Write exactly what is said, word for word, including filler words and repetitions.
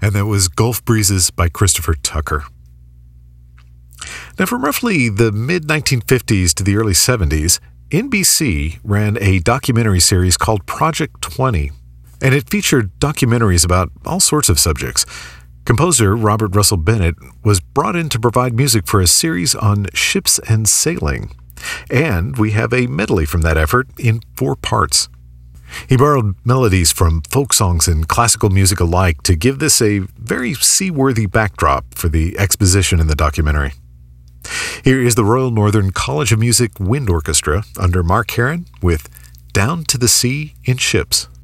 and that was Gulf Breezes by Christopher Tucker. Now, from roughly the mid nineteen fifties to the early seventies, N B C ran a documentary series called Project twenty, and it featured documentaries about all sorts of subjects. Composer Robert Russell Bennett was brought in to provide music for a series on ships and sailing, and we have a medley from that effort in four parts. He borrowed melodies from folk songs and classical music alike to give this a very seaworthy backdrop for the exposition in the documentary. Here is the Royal Northern College of Music Wind Orchestra under Mark Herron with Down to the Sea in Ships.